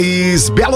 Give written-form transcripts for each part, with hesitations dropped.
Belo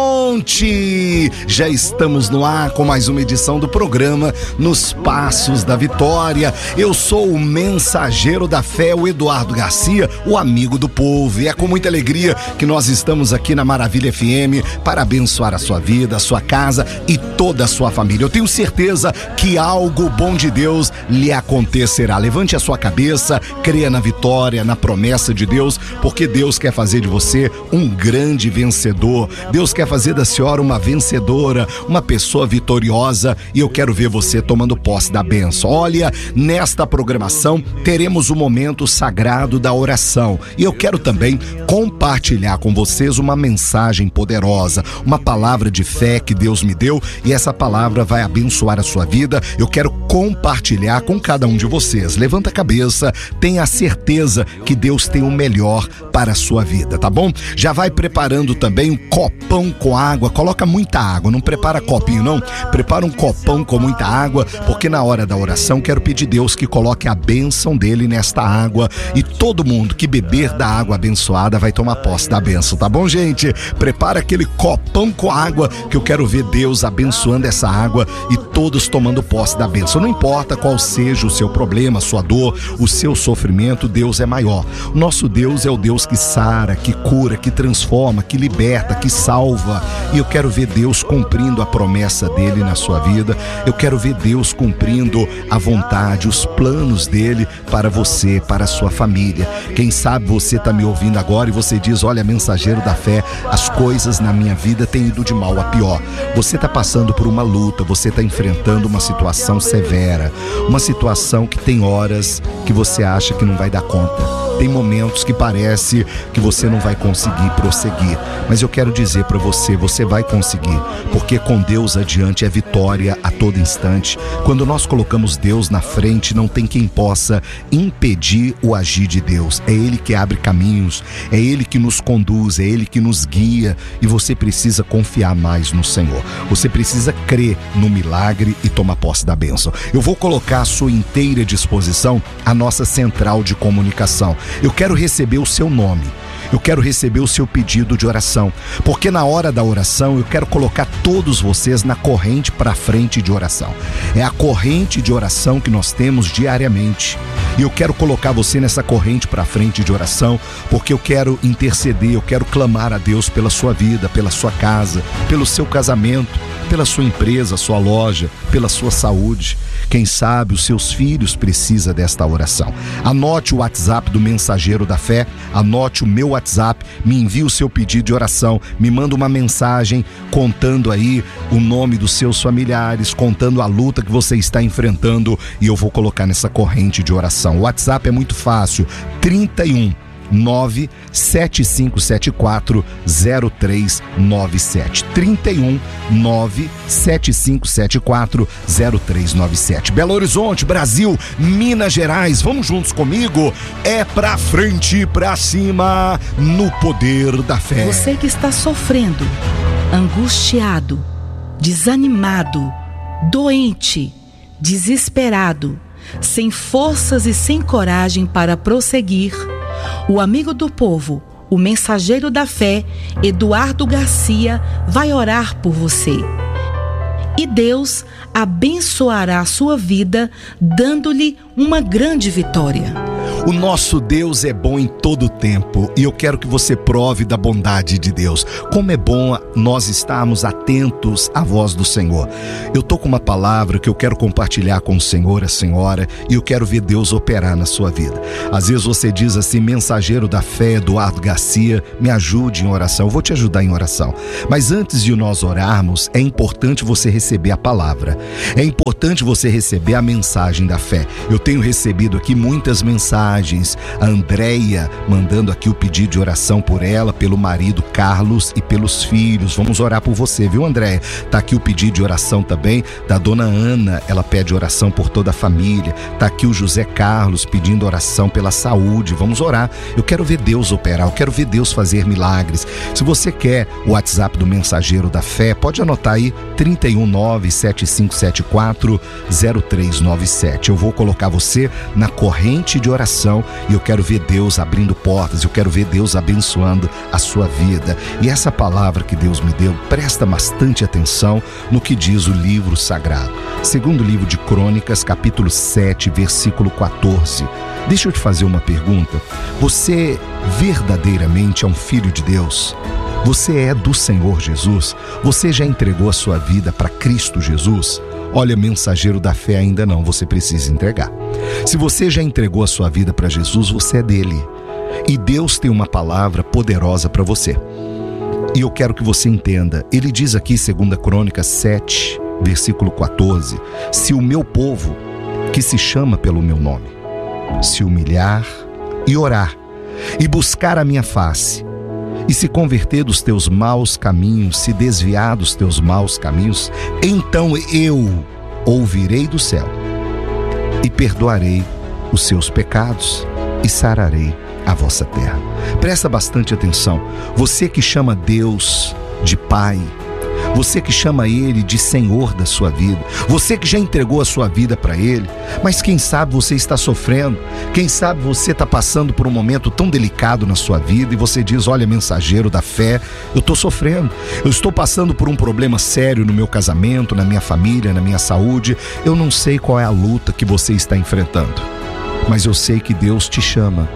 Horizonte, já estamos no ar com mais uma edição do programa Nos Passos da Vitória. Eu sou o mensageiro da fé, o Eduardo Garcia, o amigo do povo, e é com muita alegria que nós estamos aqui na Maravilha FM para abençoar a sua vida, a sua casa e toda a sua família. Eu tenho certeza que algo bom de Deus lhe acontecerá. Levante a sua cabeça, creia na vitória, na promessa de Deus, porque Deus quer fazer de você um grande vencedor. Deus quer fazer da senhora uma vencedora, uma pessoa vitoriosa, e eu quero ver você tomando posse da bênção. Olha, nesta programação teremos o momento sagrado da oração, e eu quero também compartilhar com vocês uma mensagem poderosa, uma palavra de fé que Deus me deu, e essa palavra vai abençoar a sua vida. Eu quero compartilhar com cada um de vocês. Levanta a cabeça, tenha a certeza que Deus tem o melhor para a sua vida, tá bom? Já vai preparando também um copão com água, coloca muita água, não prepara copinho não, prepara um copão com muita água, porque na hora da oração quero pedir a Deus que coloque a bênção dele nesta água, e todo mundo que beber da água abençoada vai tomar posse da bênção, tá bom, gente? Prepara aquele copão com água, que eu quero ver Deus abençoando essa água e todos tomando posse da bênção. Não importa qual seja o seu problema, a sua dor, o seu sofrimento, Deus é maior. O nosso Deus é o Deus que sara, que cura, que transforma, que liberta, que salva, e eu quero ver Deus cumprindo a promessa dele na sua vida. Eu quero ver Deus cumprindo a vontade, os planos dele para você, para a sua família. Quem sabe você está me ouvindo agora e você diz: olha, mensageiro da fé, as coisas na minha vida têm ido de mal a pior. Você está passando por uma luta, você está enfrentando uma situação severa, uma situação que tem horas que você acha que não vai dar conta. Tem momentos que parece que você não vai conseguir prosseguir, mas eu quero dizer para você, você vai conseguir, porque com Deus adiante é vitória a todo instante. Quando nós colocamos Deus na frente, não tem quem possa impedir o agir de Deus. É Ele que abre caminhos, é Ele que nos conduz, é Ele que nos guia, e você precisa confiar mais no Senhor. Você precisa crer no milagre e tomar posse da bênção. Eu vou colocar à sua inteira disposição a nossa central de comunicação. Eu quero receber o seu nome, eu quero receber o seu pedido de oração, porque na hora da oração eu quero colocar todos vocês na corrente para frente de oração. É a corrente de oração que nós temos diariamente, e eu quero colocar você nessa corrente para frente de oração, porque eu quero interceder, eu quero clamar a Deus pela sua vida, pela sua casa, pelo seu casamento, pela sua empresa, sua loja, pela sua saúde. Quem sabe os seus filhos precisam desta oração. Anote o WhatsApp do Mensageiro da Fé, anote o meu WhatsApp, me envie o seu pedido de oração, me manda uma mensagem contando aí o nome dos seus familiares, contando a luta que você está enfrentando, e eu vou colocar nessa corrente de oração. O WhatsApp é muito fácil, 31 975740397, 31 975740397. Belo Horizonte, Brasil, Minas Gerais, vamos juntos comigo? É pra frente e pra cima, no poder da fé. Você que está sofrendo, angustiado, desanimado, doente, desesperado, sem forças e sem coragem para prosseguir, o amigo do povo, o mensageiro da fé, Eduardo Garcia, vai orar por você. E Deus abençoará a sua vida, dando-lhe uma grande vitória. O nosso Deus é bom em todo o tempo, e eu quero que você prove da bondade de Deus. Como é bom nós estarmos atentos à voz do Senhor. Eu estou com uma palavra que eu quero compartilhar com o Senhor, a senhora, e eu quero ver Deus operar na sua vida. Às vezes você diz assim: mensageiro da fé, Eduardo Garcia, me ajude em oração. Eu vou te ajudar em oração. Mas antes de nós orarmos, é importante você receber a palavra. É importante você receber a mensagem da fé. Eu tenho recebido aqui muitas mensagens. A Andréia mandando aqui o pedido de oração por ela, pelo marido Carlos e pelos filhos. Vamos orar por você, viu, Andréia? Tá aqui o pedido de oração também da dona Ana, ela pede oração por toda a família. Tá aqui o José Carlos pedindo oração pela saúde. Vamos orar. Eu quero ver Deus operar, eu quero ver Deus fazer milagres. Se você quer o WhatsApp do Mensageiro da Fé, pode anotar aí, 31975740397. Eu vou colocar você na corrente de oração. coração e eu quero ver Deus abrindo portas, eu quero ver Deus abençoando a sua vida. E essa palavra que Deus me deu, presta bastante atenção no que diz o livro sagrado. Segundo livro de Crônicas, capítulo 7, versículo 14. Deixa eu te fazer uma pergunta. Você verdadeiramente é um filho de Deus? Você é do Senhor Jesus? Você já entregou a sua vida para Cristo Jesus? Olha, mensageiro da fé, ainda não, você precisa entregar. Se você já entregou a sua vida para Jesus, você é dele. E Deus tem uma palavra poderosa para você. E eu quero que você entenda. Ele diz aqui, 2 Crônicas 7, versículo 14, se o meu povo, que se chama pelo meu nome, se humilhar e orar, e buscar a minha face, e se converter dos teus maus caminhos, se desviar dos teus maus caminhos, então eu ouvirei do céu e perdoarei os seus pecados e sararei a vossa terra. Presta bastante atenção. Você que chama Deus de Pai, você que chama Ele de Senhor da sua vida, você que já entregou a sua vida para Ele, mas quem sabe você está sofrendo, quem sabe você está passando por um momento tão delicado na sua vida e você diz, olha, mensageiro da fé, eu estou sofrendo, eu estou passando por um problema sério no meu casamento, na minha família, na minha saúde, eu não sei qual é a luta que você está enfrentando, mas eu sei que Deus te chama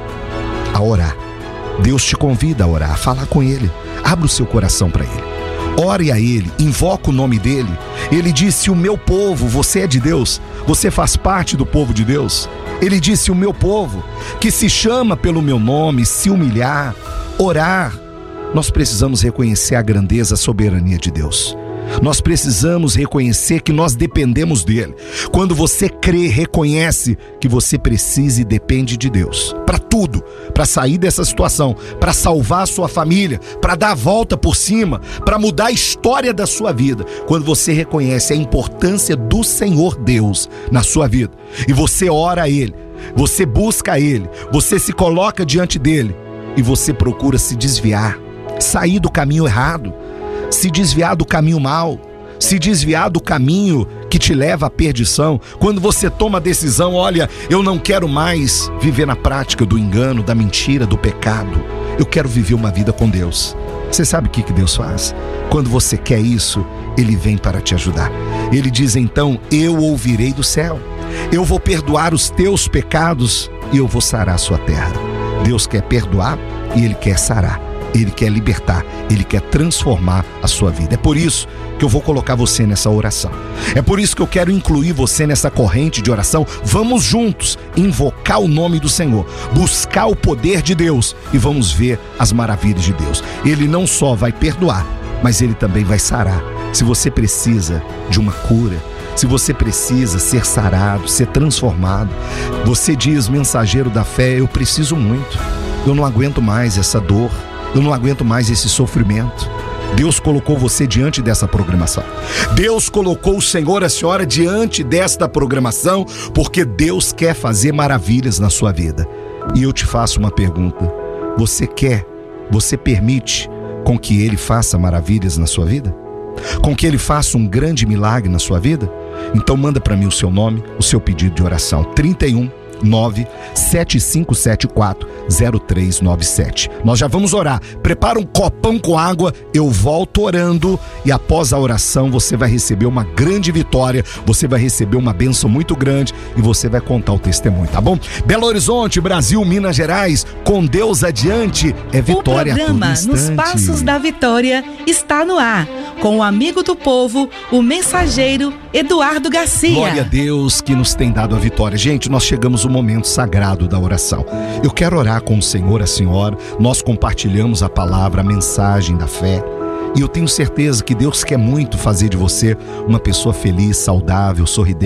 a orar, Deus te convida a orar, a falar com Ele, abra o seu coração para Ele. Ore a Ele, invoca o nome dEle. Ele disse, o meu povo, você é de Deus, você faz parte do povo de Deus. Ele disse, o meu povo, que se chama pelo meu nome, se humilhar, orar. Nós precisamos reconhecer a grandeza, a soberania de Deus. Nós precisamos reconhecer que nós dependemos dEle. Quando você crê, reconhece que você precisa e depende de Deus para tudo, para sair dessa situação, para salvar a sua família, para dar a volta por cima, para mudar a história da sua vida. Quando você reconhece a importância do Senhor Deus na sua vida e você ora a Ele, você busca a Ele, você se coloca diante dEle e você procura se desviar, sair do caminho errado, se desviar do caminho mau, se desviar do caminho que te leva à perdição. Quando você toma a decisão, olha, eu não quero mais viver na prática do engano, da mentira, do pecado, eu quero viver uma vida com Deus. Você sabe o que Deus faz? Quando você quer isso, Ele vem para te ajudar. Ele diz então, eu ouvirei do céu, eu vou perdoar os teus pecados e eu vou sarar a sua terra. Deus quer perdoar e Ele quer sarar. Ele quer libertar, Ele quer transformar a sua vida. É por isso que eu vou colocar você nessa oração. É por isso que eu quero incluir você nessa corrente de oração. Vamos juntos invocar o nome do Senhor, buscar o poder de Deus e vamos ver as maravilhas de Deus. Ele não só vai perdoar, mas Ele também vai sarar. Se você precisa de uma cura, se você precisa ser sarado, ser transformado, você diz, mensageiro da fé, eu preciso muito, eu não aguento mais essa dor, eu não aguento mais esse sofrimento. Deus colocou você diante dessa programação. Deus colocou o Senhor, a senhora diante desta programação, porque Deus quer fazer maravilhas na sua vida. E eu te faço uma pergunta. Você quer, você permite com que Ele faça maravilhas na sua vida? Com que Ele faça um grande milagre na sua vida? Então manda para mim o seu nome, o seu pedido de oração. 31975740397. Nós já vamos orar. Prepara um copão com água, eu volto orando e após a oração você vai receber uma grande vitória, você vai receber uma bênção muito grande e você vai contar o testemunho, tá bom? Belo Horizonte, Brasil, Minas Gerais, com Deus adiante, é vitória a todo instante. O programa Nos Passos da Vitória está no ar, com o amigo do povo, o mensageiro Eduardo Garcia. Glória a Deus que nos tem dado a vitória. Gente, nós chegamos ao momento sagrado da oração. Eu quero orar com o Senhor, a senhora. Nós compartilhamos a palavra, a mensagem da fé. E eu tenho certeza que Deus quer muito fazer de você uma pessoa feliz, saudável, sorridente.